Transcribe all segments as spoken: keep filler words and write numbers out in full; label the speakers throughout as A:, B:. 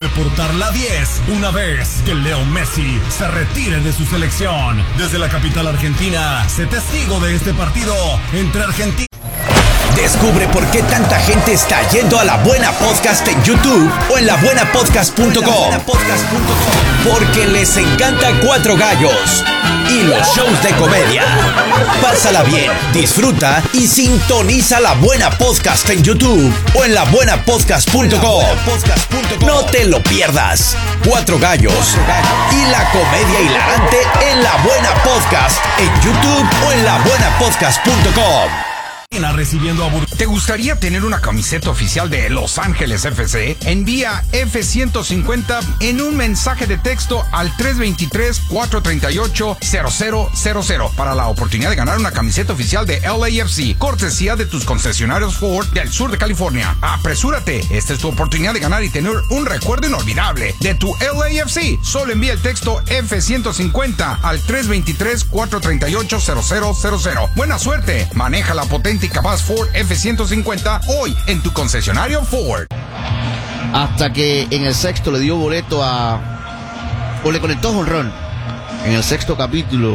A: reportar la diez una vez que Leo Messi se retire de su selección. Desde la capital argentina, sé testigo de este partido entre Argentina.
B: Descubre por qué tanta gente está yendo a La Buena Podcast en YouTube o en la buena podcast punto com. Porque les encanta Cuatro Gallos y los shows de comedia. Pásala bien, disfruta y sintoniza La Buena Podcast en YouTube o en la buena podcast punto com. No te lo pierdas. Cuatro Gallos y la comedia hilarante en La Buena Podcast en YouTube o en la buena podcast punto com.
A: Recibiendo a
C: ¿Te gustaría tener una camiseta oficial de Los Ángeles F C? Envía F ciento cincuenta en un mensaje de texto al tres dos tres, cuatro tres ocho, cero cero cero cero para la oportunidad de ganar una camiseta oficial de L A F C, cortesía de tus concesionarios Ford del sur de California. Apresúrate, esta es tu oportunidad de ganar y tener un recuerdo inolvidable de tu L A F C. Solo envía el texto F ciento cincuenta al tres dos tres, cuatro tres ocho, cero cero cero cero. Buena suerte, maneja la potente y capaz Ford F ciento cincuenta hoy en tu concesionario Ford.
D: Hasta que en el sexto le dio boleto a... o le conectó jonrón. En el sexto capítulo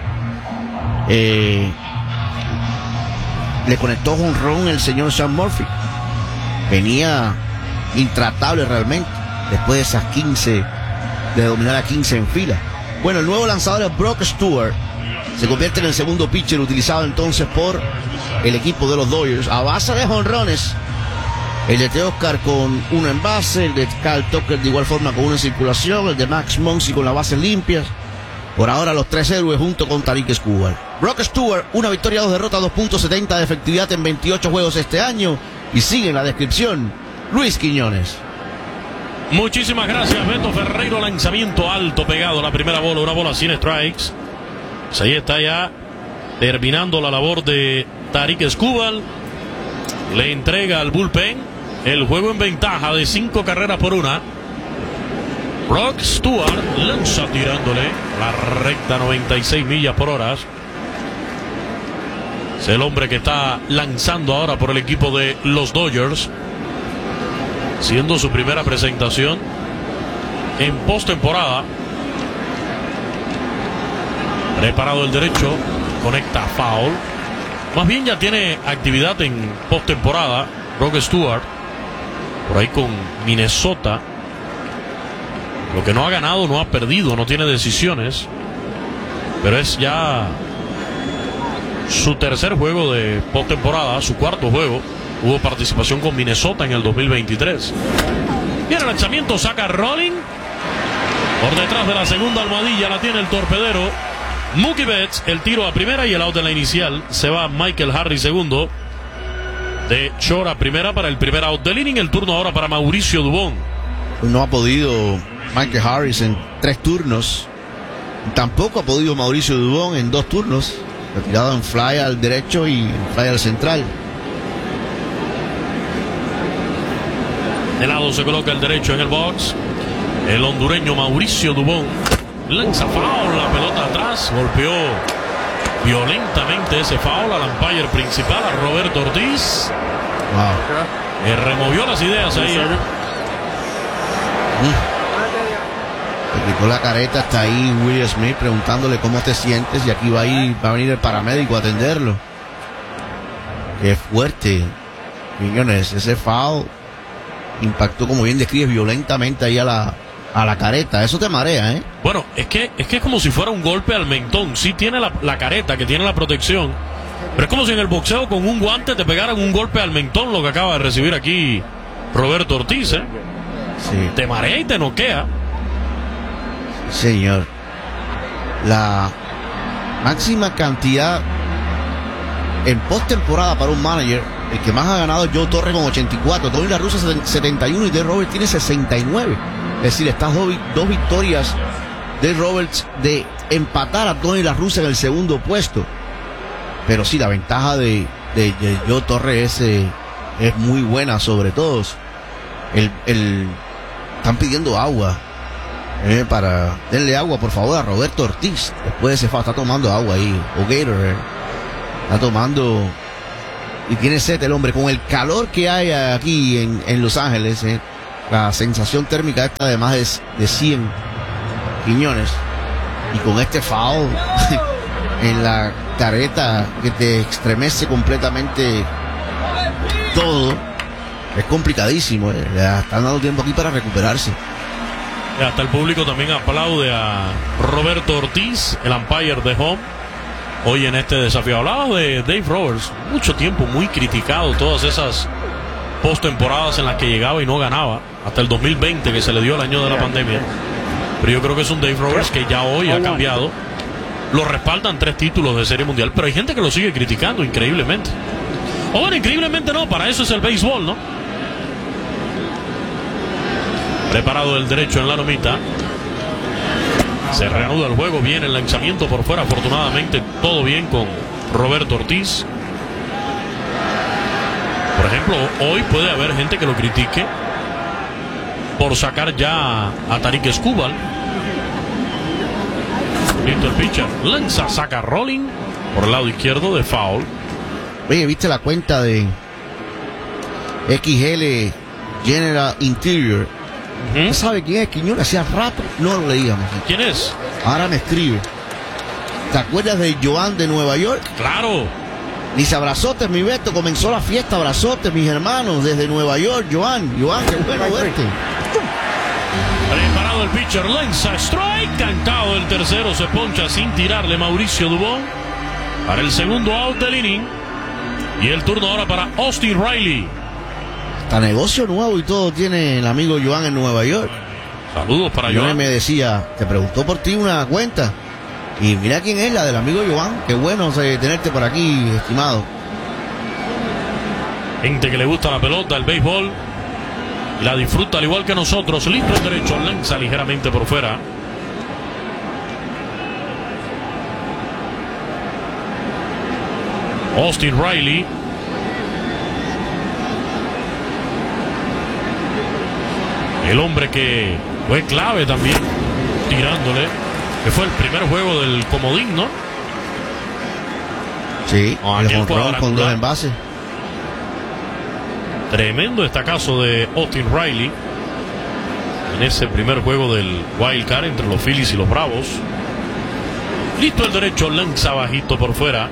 D: eh, le conectó jonrón el señor Sean Murphy. Venía intratable realmente después de esas quince, de dominar a quince en fila. Bueno, el nuevo lanzador es Brock Stewart. Se convierte en el segundo pitcher utilizado entonces por el equipo de los Dodgers a base de jonrones. El de Teoscar con uno en base, el de Kyle Tucker de igual forma con uno en circulación, el de Max Muncy con las bases limpias. Por ahora los tres héroes junto con Tarik Skubal. Brock Stewart, una victoria, dos derrotas, dos punto setenta de efectividad en veintiocho juegos este año. Y sigue en la descripción Luis Quiñones.
E: Muchísimas gracias, Beto Ferreiro. Lanzamiento alto pegado, la primera bola, una bola sin strikes. Pues ahí está ya terminando la labor de Tarik Skubal. Le entrega al bullpen el juego en ventaja de cinco carreras por una. Brock Stewart lanza tirándole la recta noventa y seis millas por hora. Es el hombre que está lanzando ahora por el equipo de los Dodgers, siendo su primera presentación en postemporada. Preparado el derecho, conecta foul. Más bien ya tiene actividad en postemporada Brock Stewart, por ahí con Minnesota. Lo que no ha ganado, no ha perdido, no tiene decisiones, pero es ya su tercer juego de postemporada, su cuarto juego. Hubo participación con Minnesota en el dos mil veintitrés. Viene el lanzamiento, saca Rolling. Por detrás de la segunda almohadilla la tiene el torpedero Mookie Betts. El tiro a primera y el out en la inicial. Se va Michael Harris segundo. De short a primera para el primer out del inning. El turno ahora para Mauricio Dubón.
D: No ha podido Michael Harris en tres turnos. Tampoco ha podido Mauricio Dubón en dos turnos. Retirado en fly al derecho y en fly al central.
E: De lado se coloca el derecho en el box. El hondureño Mauricio Dubón lanza foul, la pelota atrás, golpeó violentamente ese foul al umpire principal, a Roberto Ortiz.
D: Wow.
E: Le removió las ideas ahí.
D: Le quitó la careta, está ahí Will Smith preguntándole cómo te sientes y aquí va a ir, va a venir el paramédico a atenderlo. Qué fuerte, Quiñones, ese foul impactó, como bien describes, violentamente ahí a la a la careta. Eso te marea, ¿eh?
E: Bueno, es que es que es como si fuera un golpe al mentón. Sí tiene la, la careta, que tiene la protección, pero es como si en el boxeo con un guante te pegaran un golpe al mentón, lo que acaba de recibir aquí Roberto Ortiz, ¿eh?
D: Sí.
E: Te marea y te noquea.
D: Señor, la máxima cantidad en postemporada para un manager, el que más ha ganado es Joe Torre con ochenta y cuatro, Tony La Russa setenta y uno y Dave Roberts tiene sesenta y nueve. Es decir, estas dos, dos victorias de Roberts de empatar a Tony La Russa en el segundo puesto. Pero sí, la ventaja de, de, de Joe Torre es, eh, es muy buena sobre todos. El, el, están pidiendo agua. Eh, para denle agua por favor a Roberto Ortiz después de ese foul. Está tomando agua ahí, o Gatorade, está tomando y tiene sed el hombre con el calor que hay aquí en, en Los Ángeles, eh. la sensación térmica esta de más de, de cien Quiñones, y con este foul en la careta que te estremece completamente todo, es complicadísimo, eh. Le están dando tiempo aquí para recuperarse.
E: Hasta el público también aplaude a Roberto Ortiz, el umpire de home, hoy en este desafío. Hablaba de Dave Roberts, mucho tiempo muy criticado, todas esas postemporadas en las que llegaba y no ganaba, hasta el dos mil veinte que se le dio el año de la pandemia. Pero yo creo que es un Dave Roberts que ya hoy ha cambiado. Lo respaldan tres títulos de Serie Mundial, pero hay gente que lo sigue criticando increíblemente. O bueno, increíblemente no, para eso es el béisbol, ¿no? Preparado el derecho en la lomita. Se reanuda el juego, viene el lanzamiento por fuera. Afortunadamente todo bien con Roberto Ortiz. Por ejemplo, hoy puede haber gente que lo critique por sacar ya a Tarik Skubal. Listo el pitcher, lanza, saca rolling por el lado izquierdo de foul.
D: Oye, ¿viste la cuenta de X L General Interior? Uh-huh. ¿No sabe quién es Quiñones? Hacía rato no lo leíamos.
E: ¿Quién es?
D: Ahora me escribe. ¿Te acuerdas de Joan de Nueva York?
E: Claro.
D: Dice: abrazotes, mi Beto, comenzó la fiesta, abrazotes, mis hermanos, desde Nueva York. Joan, Joan, qué bueno verte.
E: Preparado el pitcher, lanza, strike, cantado el tercero, se poncha sin tirarle Mauricio Dubón para el segundo out del inning. Y el turno ahora para Austin Riley.
D: Hasta negocio nuevo y todo tiene el amigo Joan en Nueva York.
E: Saludos para Joan.
D: Joan me decía, te preguntó por ti una cuenta. Y mira quién es, la del amigo Joan. Qué bueno tenerte por aquí, estimado.
E: Gente que le gusta la pelota, el béisbol, la disfruta al igual que nosotros. Listo el derecho, lanza ligeramente por fuera. Austin Riley. El hombre que fue clave también tirándole, que fue el primer juego del comodín, ¿no?
D: Sí, oh, el jonrón con dos envases.
E: Tremendo estacazo de Austin Riley en ese primer juego del Wild Card entre los Phillies y los Bravos. Listo el derecho, lanza bajito por fuera.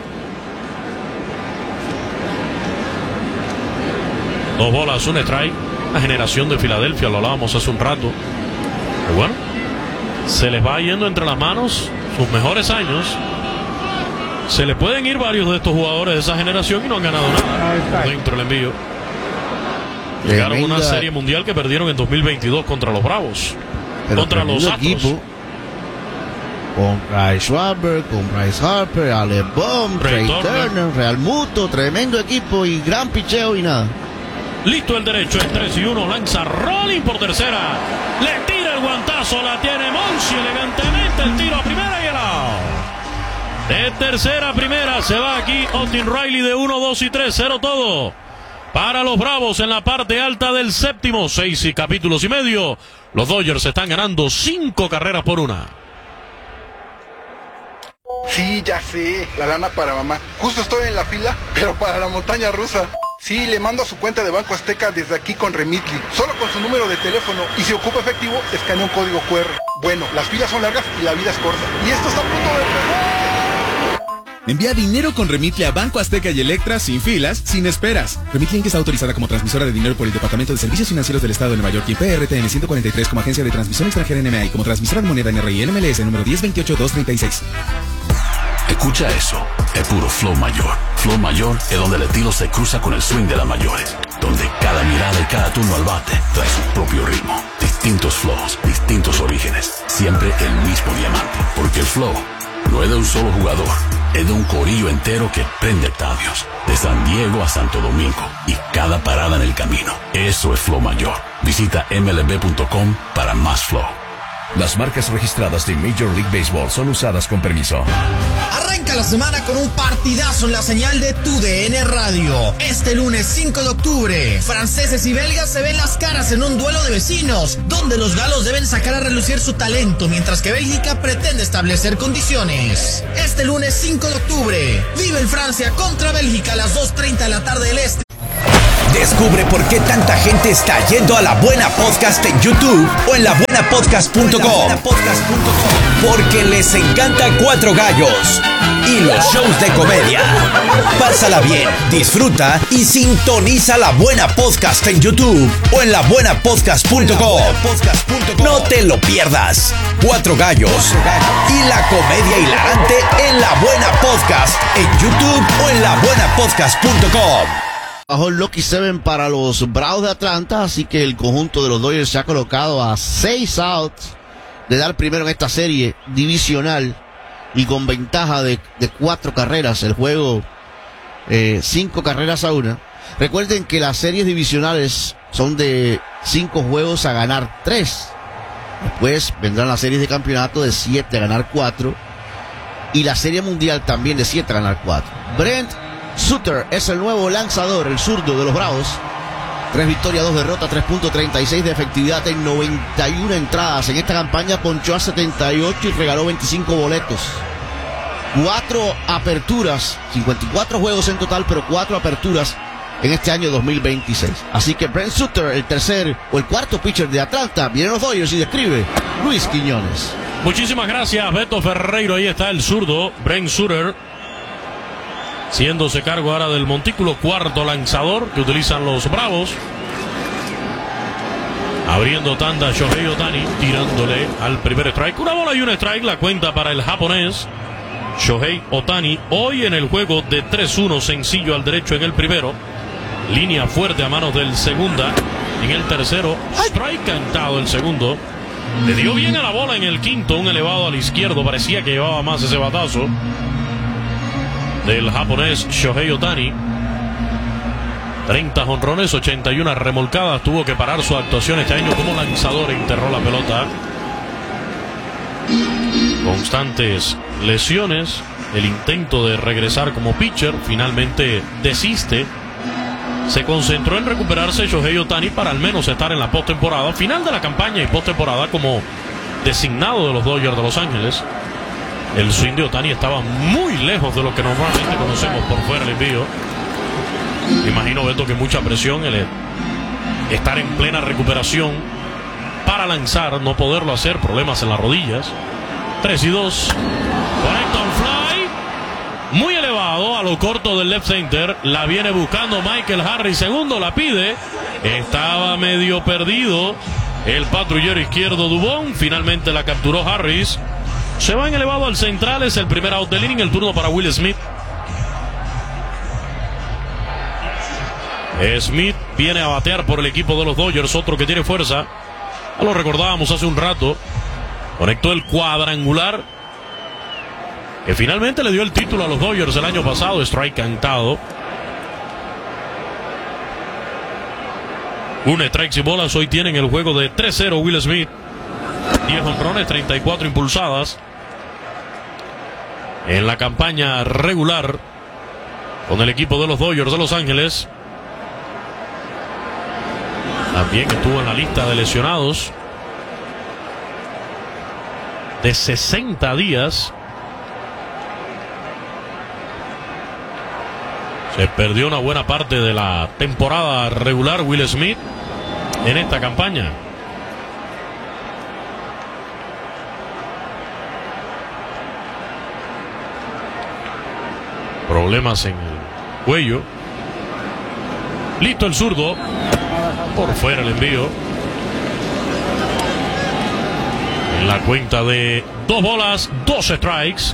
E: Dos bolas, un strike. La generación de Filadelfia, lo hablábamos hace un rato. Pero bueno, se les va yendo entre las manos sus mejores años. Se le pueden ir varios de estos jugadores de esa generación y no han ganado nada dentro del envío. Llegaron a una serie mundial que perdieron en dos mil veintidós contra los Bravos.
D: Pero
E: contra los Astros.
D: Equipo, con Bryce Schwarber, con Bryce Harper, Alec Bohm, Trey Turner, Turner, Real Muto, tremendo equipo y gran picheo y nada.
E: Listo el derecho, es tres y uno, lanza rolling por tercera, le tira el guantazo, la tiene Monsi elegantemente, el tiro a primera y el out. De tercera a primera se va aquí Austin Riley de uno, dos y tres, cero todo para los Bravos en la parte alta del séptimo, seis y capítulos y medio. Los Dodgers están ganando cinco carreras por una.
F: Sí, ya sé, la lana para mamá. Justo estoy en la fila, pero para la montaña rusa. Sí, le mando a su cuenta de Banco Azteca desde aquí con Remitly, solo con su número de teléfono, y si ocupa efectivo, escanea un código cu erre. Bueno, las filas son largas y la vida es corta. Y esto está a punto de empezar.
G: Envía dinero con Remitly a Banco Azteca y Electra sin filas, sin esperas. Remitly Inc está autorizada como transmisora de dinero por el Departamento de Servicios Financieros del Estado de Nueva York y P R T N ciento cuarenta y tres como agencia de transmisión extranjera N M A y como transmisora de moneda N R I N M L S número diez veintiocho dos treinta y seis.
H: Escucha eso, es puro flow mayor. Flow mayor es donde el estilo se cruza con el swing de las mayores, donde cada mirada y cada turno al bate trae su propio ritmo. Distintos flows, distintos orígenes, siempre el mismo diamante, porque el flow no es de un solo jugador, es de un corillo entero que prende estadios, de San Diego a Santo Domingo y cada parada en el camino. Eso es flow mayor. Visita M L B punto com para más flow.
B: Las marcas registradas de Major League Baseball son usadas con permiso.
I: Arranca la semana con un partidazo en la señal de Tu D N Radio. Este lunes cinco de octubre, franceses y belgas se ven las caras en un duelo de vecinos, donde los galos deben sacar a relucir su talento, mientras que Bélgica pretende establecer condiciones. Este lunes cinco de octubre, vive en Francia contra Bélgica a las dos treinta de la tarde del este.
B: Descubre por qué tanta gente está yendo a La Buena Podcast en YouTube o en la buena podcast punto com. Porque les encanta Cuatro Gallos y los shows de comedia. Pásala bien, disfruta y sintoniza La Buena Podcast en YouTube o en la buena podcast punto com. No te lo pierdas. Cuatro Gallos y la comedia hilarante en La Buena Podcast en YouTube o en la buena podcast punto com.
D: Bajó el Lucky Seven para los Bravos de Atlanta, así que el conjunto de los Dodgers se ha colocado a seis outs de dar primero en esta serie divisional y con ventaja de, de cuatro carreras. El juego, eh, cinco carreras a una. Recuerden que las series divisionales son de cinco juegos a ganar tres. Después vendrán las series de campeonato de siete a ganar cuatro. Y la serie mundial también de siete a ganar cuatro. Brent Suter es el nuevo lanzador, el zurdo de los Bravos. Tres victorias, dos derrotas, tres punto treinta y seis de efectividad en noventa y una entradas. En esta campaña ponchó a setenta y ocho y regaló veinticinco boletos. Cuatro aperturas, cincuenta y cuatro juegos en total, pero cuatro aperturas en este año dos mil veintiséis. Así que Brent Suter, el tercer o el cuarto pitcher de Atlanta, vienen los Dodgers y describe Luis Quiñones.
E: Muchísimas gracias, Beto Ferreiro. Ahí está el zurdo, Brent Suter, haciéndose cargo ahora del montículo, cuarto lanzador que utilizan los Bravos. Abriendo tanda Shohei Ohtani, tirándole al primer strike. Una bola y un strike, la cuenta para el japonés Shohei Ohtani. Hoy en el juego de tres uno, sencillo al derecho en el primero. Línea fuerte a manos del segunda. En el tercero, strike cantado el segundo. Le dio bien a la bola en el quinto, un elevado al izquierdo. Parecía que llevaba más ese batazo del japonés Shohei Ohtani. treinta jonrones, ochenta y una remolcadas. Tuvo que parar su actuación este año como lanzador. Enterró la pelota. Constantes lesiones. El intento de regresar como pitcher finalmente desiste. Se concentró en recuperarse Shohei Ohtani para al menos estar en la postemporada, final de la campaña y postemporada como designado de los Dodgers de Los Ángeles. El swing de Ohtani estaba muy lejos de lo que normalmente conocemos por fuera del envío. Me imagino, Beto, que mucha presión el estar en plena recuperación para lanzar, no poderlo hacer, problemas en las rodillas. tres y dos. Conecta un fly muy elevado a lo corto del left center. La viene buscando Michael Harris, segundo, la pide. Estaba medio perdido el patrullero izquierdo Dubón. Finalmente la capturó Harris. Se va en elevado al central, es el primer out del inning, el turno para Will Smith. Smith viene a batear por el equipo de los Dodgers, otro que tiene fuerza. Ya lo recordábamos hace un rato. Conectó el cuadrangular que finalmente le dio el título a los Dodgers el año pasado. Strike cantado. Un strike y bolas. Hoy tienen el juego de tres cero Will Smith. diez jonrones, treinta y cuatro impulsadas en la campaña regular con el equipo de los Dodgers de Los Ángeles. También estuvo en la lista de lesionados de sesenta días. Se perdió una buena parte de la temporada regular Will Smith en esta campaña. Problemas en el cuello. Listo el zurdo. Por fuera el envío. En la cuenta de dos bolas, dos strikes.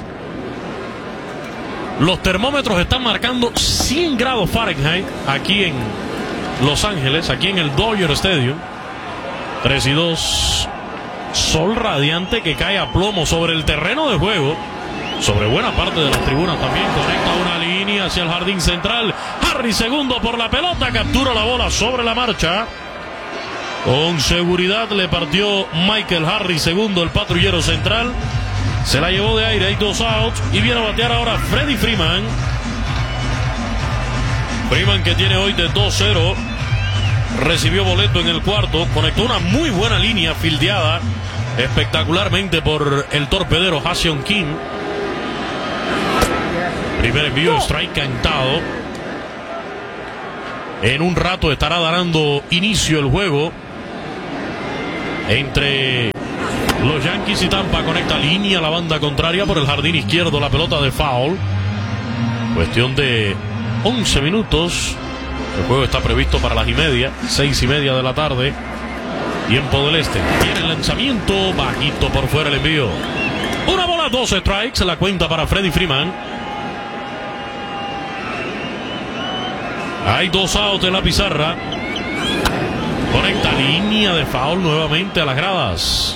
E: Los termómetros están marcando cien grados Fahrenheit aquí en Los Ángeles, aquí en el Dodger Stadium. tres y dos. Sol radiante que cae a plomo sobre el terreno de juego, sobre buena parte de las tribunas también. Conecta una línea hacia el jardín central. Harris segundo por la pelota, captura la bola sobre la marcha. Con seguridad le partió Michael Harris segundo, el patrullero central. Se la llevó de aire, hay dos outs y viene a batear ahora Freddie Freeman. Freeman, que tiene hoy de dos cero, recibió boleto en el cuarto, conectó una muy buena línea fildeada espectacularmente por el torpedero Ha-Seong Kim. Primer envío, strike cantado. En un rato estará dando inicio el juego entre los Yankees y Tampa. Conecta línea a la banda contraria por el jardín izquierdo, la pelota de foul. Cuestión de once minutos. El juego está previsto para las y media, seis y media de la tarde, tiempo del este. Tiene el lanzamiento, bajito por fuera el envío. Una bola, dos strikes, la cuenta para Freddie Freeman. Hay dos outs en la pizarra. Conecta línea de foul nuevamente a las gradas.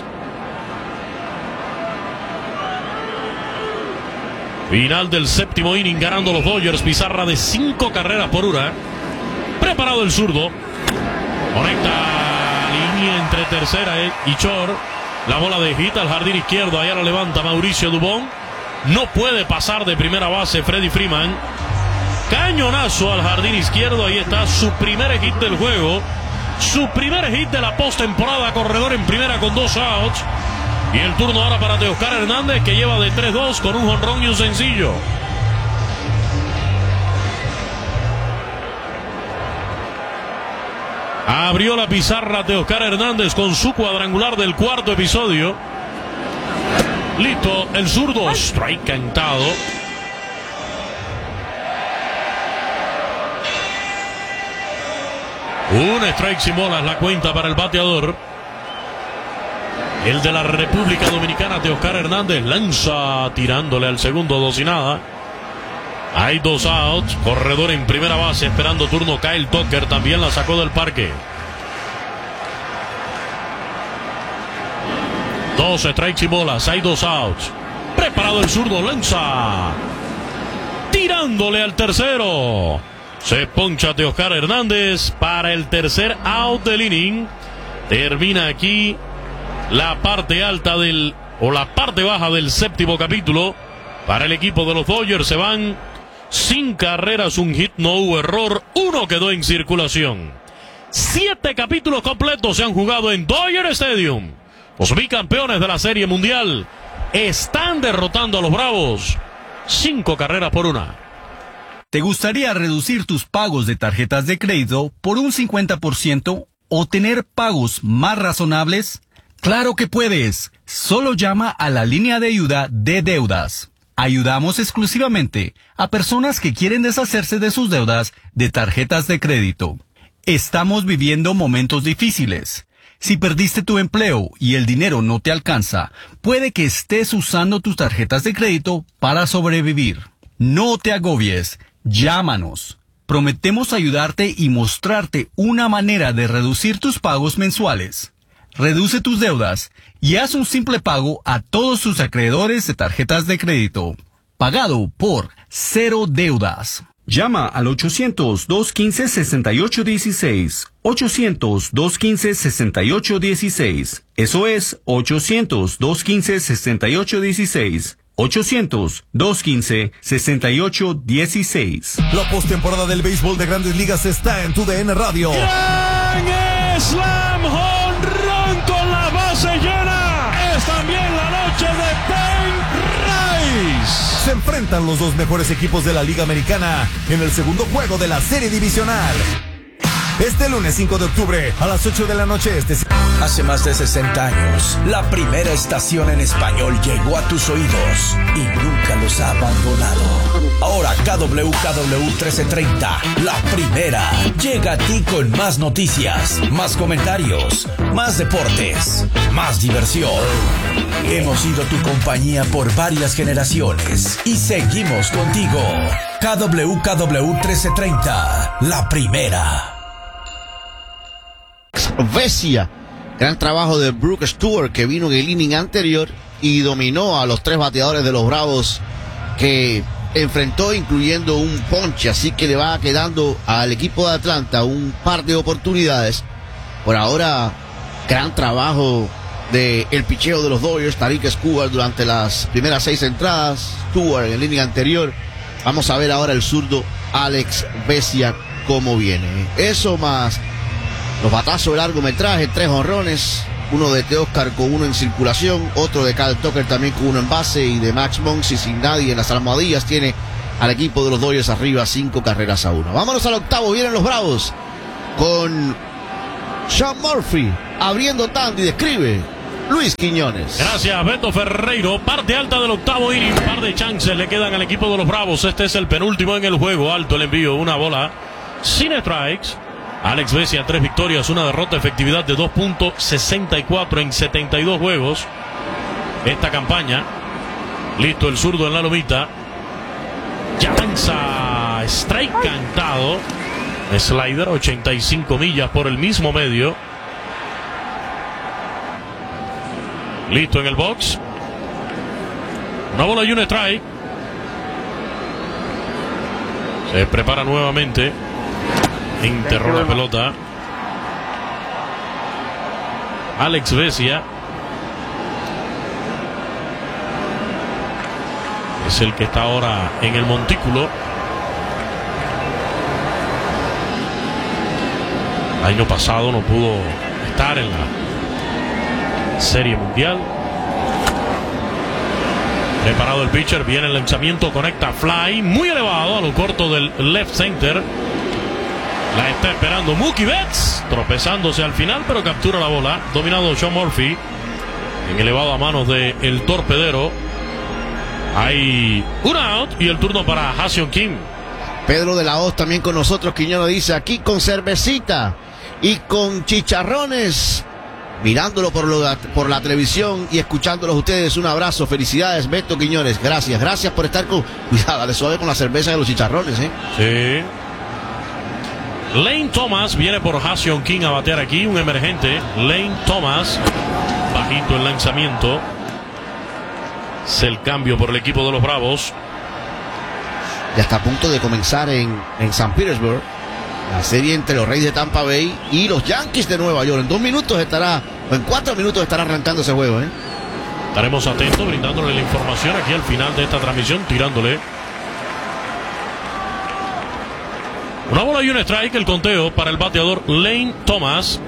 E: Final del séptimo inning, ganando los Dodgers. Pizarra de cinco carreras por una. Preparado el zurdo. Conecta línea entre tercera y short. La bola de hit al jardín izquierdo. Allá la levanta Mauricio Dubón. No puede pasar de primera base Freddie Freeman. Cañonazo al jardín izquierdo. Ahí está su primer hit del juego. Su primer hit de la postemporada. Corredor en primera con dos outs. Y el turno ahora para Teoscar Hernández, que lleva de tres dos con un jonrón y un sencillo. Abrió la pizarra Teoscar Hernández con su cuadrangular del cuarto episodio. Listo, el zurdo. Strike cantado. Un strike sin bolas, la cuenta para el bateador. El de la República Dominicana, Teoscar Hernández, lanza tirándole al segundo, dos y nada. Hay dos outs, corredor en primera base esperando turno. Kyle Tucker también la sacó del parque. Dos strikes y bolas, hay dos outs. Preparado el zurdo, lanza tirándole al tercero. Se poncha Teoscar Hernández para el tercer out del inning. Termina aquí la parte alta del, o la parte baja del séptimo capítulo. Para el equipo de los Dodgers se van sin carreras, un hit, no hubo error, uno quedó en circulación. Siete capítulos completos se han jugado en Dodger Stadium. Los bicampeones de la Serie Mundial están derrotando a los Bravos. Cinco carreras por una.
J: ¿Te gustaría reducir tus pagos de tarjetas de crédito por un cincuenta por ciento o tener pagos más razonables? ¡Claro que puedes! Solo llama a la línea de ayuda de deudas. Ayudamos exclusivamente a personas que quieren deshacerse de sus deudas de tarjetas de crédito. Estamos viviendo momentos difíciles. Si perdiste tu empleo y el dinero no te alcanza, puede que estés usando tus tarjetas de crédito para sobrevivir. No te agobies. Llámanos. Prometemos ayudarte y mostrarte una manera de reducir tus pagos mensuales. Reduce tus deudas y haz un simple pago a todos tus acreedores de tarjetas de crédito. Pagado por Cero Deudas.
K: Llama al ochocientos, dos quince, sesenta y ocho dieciséis. ochocientos, dos quince, sesenta y ocho dieciséis. Eso es ochocientos, dos quince, sesenta y ocho dieciséis. ochocientos, dos quince, sesenta y ocho dieciséis.
A: La postemporada del béisbol de Grandes Ligas está en tu D N Radio.
E: ¡Gran Slam home run con la base llena! Es también la noche de Ben Rice.
A: Se enfrentan los dos mejores equipos de la Liga Americana en el segundo juego de la Serie Divisional. Este lunes cinco de octubre a las ocho de la noche este.
B: Hace más de sesenta años, la primera estación en español llegó a tus oídos y nunca los ha abandonado. Ahora K W K W trece treinta, la primera, llega a ti con más noticias, más comentarios, más deportes, más diversión. Hemos sido tu compañía por varias generaciones y seguimos contigo. K W K W trece treinta, la primera.
D: Vesia, gran trabajo de Brooke Stewart, que vino en el inning anterior y dominó a los tres bateadores de los Bravos que enfrentó, incluyendo un ponche, así que le va quedando al equipo de Atlanta un par de oportunidades. Por ahora, gran trabajo de el picheo de los Dodgers, Tarik Skubal durante las primeras seis entradas, Stewart en el inning anterior. Vamos a ver ahora el zurdo Alex Vesia cómo viene. Eso más los batazos de largometraje, tres jonrones, uno de Teoscar con uno en circulación, otro de Kyle Tucker también con uno en base, y de Max Muncy sin nadie en las almohadillas tiene al equipo de los Dodgers arriba cinco carreras a uno. Vámonos al octavo, vienen los Bravos con Sean Murphy abriendo tanda y describe Luis Quiñones.
E: Gracias, Beto Ferreiro. Parte alta del octavo inning. Un par de chances le quedan al equipo de los Bravos. Este es el penúltimo en el juego. Alto el envío, una bola sin strikes. Alex Vesia, tres victorias, una derrota, efectividad de dos punto sesenta y cuatro en setenta y dos juegos. Esta campaña. Listo el zurdo en la lomita. Ya lanza strike cantado. Slider, ochenta y cinco millas por el mismo medio. Listo en el box. Una bola y un strike. Se prepara nuevamente. Enterró la pelota. Alex Vesia es el que está ahora en el montículo. El año pasado no pudo estar en la Serie Mundial. Preparado el pitcher, viene el lanzamiento, conecta fly, muy elevado a lo corto del left center. La está esperando Mookie Betts, tropezándose al final, pero captura la bola. Dominado Sean Murphy, en elevado a manos del torpedero. Hay un out y el turno para Ha-Seong Kim.
D: Pedro de la Hoz también con nosotros. Quiñones dice: aquí con cervecita y con chicharrones, mirándolo por, lo, por la televisión y escuchándolos ustedes. Un abrazo, felicidades, Beto Quiñones. Gracias, gracias por estar con... Cuidado, dale suave con la cerveza y los chicharrones, ¿eh?
E: Sí. Lane Thomas viene por Ha-Seong Kim a batear aquí, un emergente. Lane Thomas, bajito el lanzamiento. Es el cambio por el equipo de los Bravos.
D: Ya está a punto de comenzar en, en San Petersburg la serie entre los Reyes de Tampa Bay y los Yankees de Nueva York. En dos minutos estará, o en cuatro minutos estará arrancando ese juego, ¿eh?
E: Estaremos atentos, brindándole la información aquí al final de esta transmisión, tirándole. Una bola y un strike, el conteo para el bateador Lane Thomas.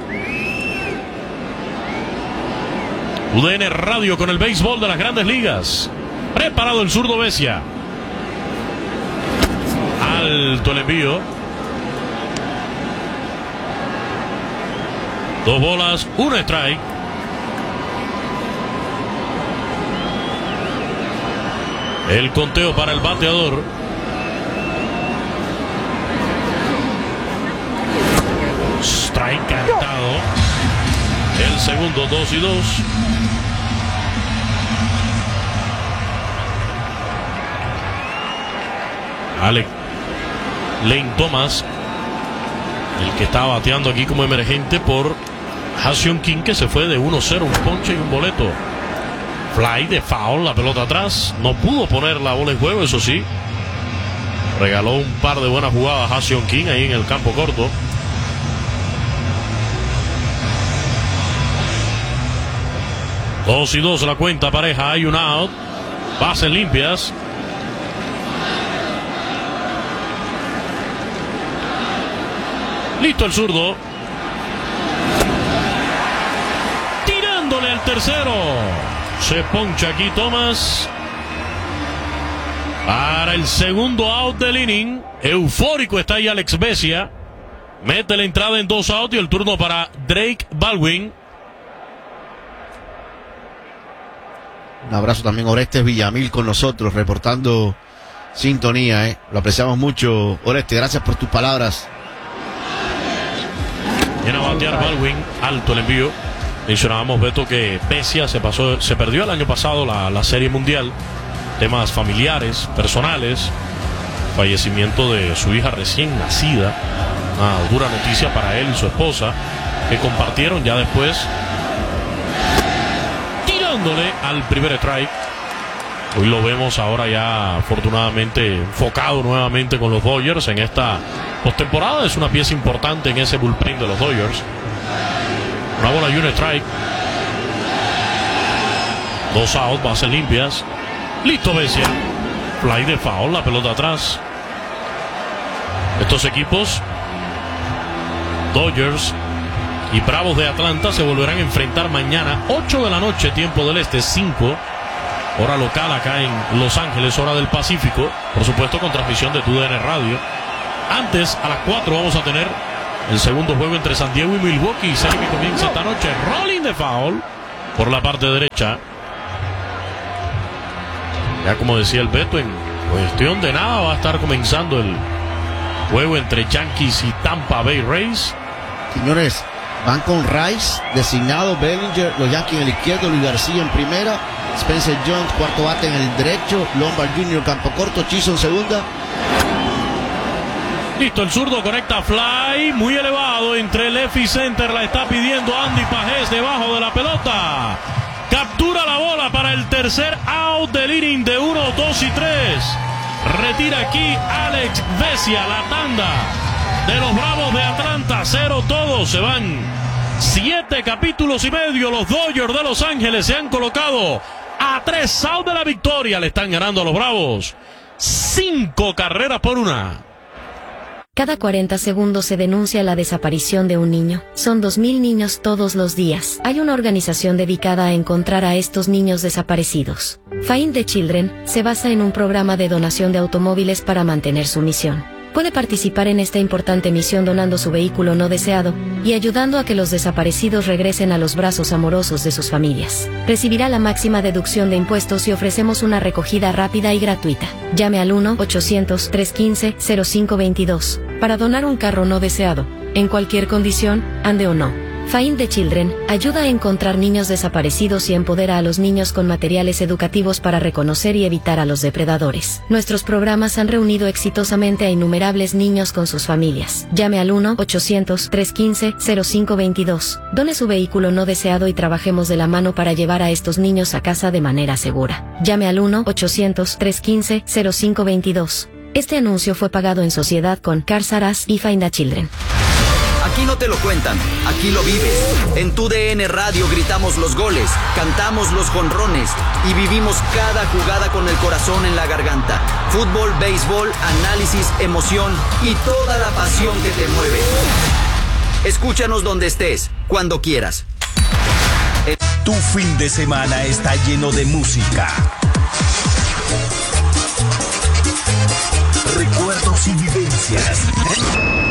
E: U D N Radio con el béisbol de las Grandes Ligas. Preparado el zurdo Vesia. Alto el envío. Dos bolas, un strike. El conteo para el bateador. Strike cantado. El segundo, dos y dos. Alex Lane Thomas, el que está bateando aquí como emergente por Ha-Seong Kim, que se fue de uno cero, un ponche y un boleto. Fly de foul, la pelota atrás. No pudo poner la bola en juego, eso sí. Regaló un par de buenas jugadas a Ha-Seong Kim ahí en el campo corto. Dos y dos la cuenta pareja, hay un out. Bases limpias. Listo el zurdo. Tirándole al tercero. Se poncha aquí Thomas. Para el segundo out del inning. Eufórico está ahí Alex Vesia. Mete la entrada en dos outs y el turno para Drake Baldwin.
D: Un abrazo también a Orestes Villamil con nosotros, reportando sintonía, ¿eh? Lo apreciamos mucho, Orestes. Gracias por tus palabras.
E: Viene a batear Baldwin, alto el envío. Mencionábamos, Beto, que Vesia se pasó, se perdió el año pasado la, la Serie Mundial. Temas familiares, personales. Fallecimiento de su hija recién nacida. Una dura noticia para él y su esposa, que compartieron ya después. Tirándole al primer strike. Hoy lo vemos ahora ya afortunadamente enfocado nuevamente con los Dodgers en esta postemporada. Es una pieza importante en ese bullpen de los Dodgers. Una bola y un strike. Dos outs, bases limpias. Listo Vesia. Fly de foul, la pelota atrás. Estos equipos, Dodgers y Bravos de Atlanta, se volverán a enfrentar mañana, ocho de la noche, tiempo del este, cinco hora local acá en Los Ángeles, hora del Pacífico, por supuesto con transmisión de T U D N Radio. Antes, a las cuatro vamos a tener el segundo juego entre San Diego y Milwaukee, serie que comienza esta noche. Rolling de foul por la parte derecha. Ya como decía el Beto, en cuestión de nada va a estar comenzando el juego entre Yankees y Tampa Bay Rays.
D: Señores, van con Rice, designado Bellinger, los Yankees en el izquierdo, Luis García en primera, Spencer Jones, cuarto bate en el derecho, Lombard junior, campo corto, Chiso en segunda.
E: Listo, el zurdo conecta fly, muy elevado entre left y center, la está pidiendo Andy Pajés debajo de la pelota. Captura la bola para el tercer out del inning de uno, dos y tres. Retira aquí Alex Vesia, la tanda de los Bravos de Atlanta, cero todos, se van siete capítulos y medio. Los Dodgers de Los Ángeles se han colocado a tres outs de la victoria, le están ganando a los Bravos cinco carreras por una.
L: Cada cuarenta segundos se denuncia la desaparición de un niño. Son dos mil niños todos los días. Hay una organización dedicada a encontrar a estos niños desaparecidos. Find the Children se basa en un programa de donación de automóviles para mantener su misión. Puede participar en esta importante misión donando su vehículo no deseado y ayudando a que los desaparecidos regresen a los brazos amorosos de sus familias. Recibirá la máxima deducción de impuestos y ofrecemos una recogida rápida y gratuita. Llame al uno ochocientos, trescientos quince, cero cinco veintidós para donar un carro no deseado, en cualquier condición, ande o no. Find the Children ayuda a encontrar niños desaparecidos y empodera a los niños con materiales educativos para reconocer y evitar a los depredadores. Nuestros programas han reunido exitosamente a innumerables niños con sus familias. Llame al uno ochocientos, trescientos quince, cero cinco veintidós. Done su vehículo no deseado y trabajemos de la mano para llevar a estos niños a casa de manera segura. Llame al uno ochocientos, trescientos quince, cero cinco veintidós. Este anuncio fue pagado en sociedad con Cars R Us y Find the Children.
B: Aquí no te lo cuentan, aquí lo vives. En Tu D N Radio gritamos los goles, cantamos los jonrones y vivimos cada jugada con el corazón en la garganta. Fútbol, béisbol, análisis, emoción y toda la pasión que te mueve. Escúchanos donde estés, cuando quieras.
M: Tu fin de semana está lleno de música,